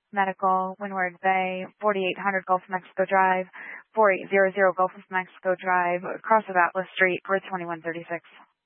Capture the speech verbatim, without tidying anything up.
Medical, Windward Bay, forty-eight hundred Gulf of Mexico Drive, four eight zero zero Gulf of Mexico Drive, across of Atlas Street, for twenty-one thirty-six.